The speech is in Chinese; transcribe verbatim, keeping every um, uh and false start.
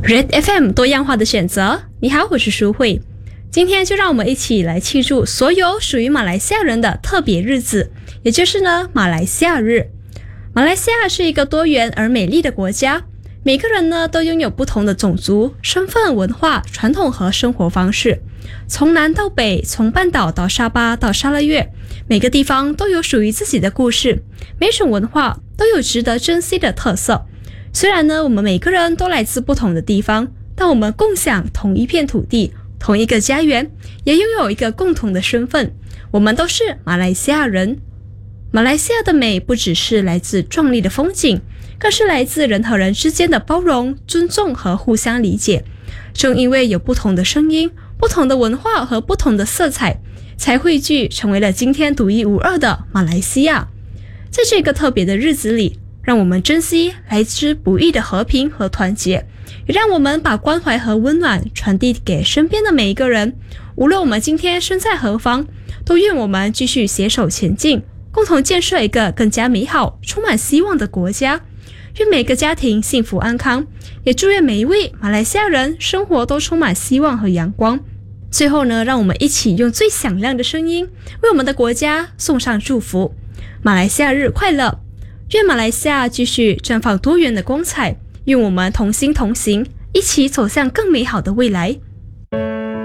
Red F M 多样化的选择。你好，我是淑慧。今天就让我们一起来庆祝所有属于马来西亚人的特别日子，也就是呢马来西亚日。马来西亚是一个多元而美丽的国家，每个人呢都拥有不同的种族、身份、文化、传统和生活方式。从南到北，从半岛到沙巴到沙勒越，每个地方都有属于自己的故事，每种文化都有值得珍惜的特色。虽然呢，我们每个人都来自不同的地方，但我们共享同一片土地，同一个家园，也拥有一个共同的身份，我们都是马来西亚人。马来西亚的美不只是来自壮丽的风景，更是来自人和人之间的包容、尊重和互相理解。正因为有不同的声音、不同的文化和不同的色彩，才汇聚成为了今天独一无二的马来西亚。在这个特别的日子里，让我们珍惜来之不易的和平和团结，也让我们把关怀和温暖传递给身边的每一个人。无论我们今天身在何方，都愿我们继续携手前进，共同建设一个更加美好、充满希望的国家。愿每个家庭幸福安康，也祝愿每一位马来西亚人生活都充满希望和阳光。最后呢，让我们一起用最响亮的声音，为我们的国家送上祝福。马来西亚日快乐！愿马来西亚继续绽放多元的光彩，愿我们同心同行，一起走向更美好的未来。